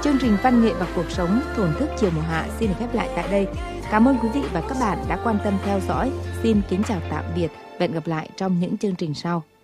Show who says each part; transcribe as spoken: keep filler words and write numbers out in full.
Speaker 1: Chương trình Văn nghệ và cuộc sống thổn thức chiều mùa hạ xin được khép lại tại đây. Cảm ơn quý vị và các bạn đã quan tâm theo dõi. Xin kính chào tạm biệt và hẹn gặp lại trong những chương trình sau.